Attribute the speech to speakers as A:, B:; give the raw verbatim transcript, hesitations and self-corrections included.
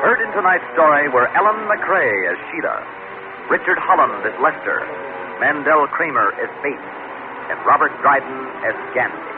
A: Heard in tonight's story were Ellen McCrae as Sheila, Richard Holland as Lester, Mandel Kramer as Bates, and Robert Dryden as Gandy.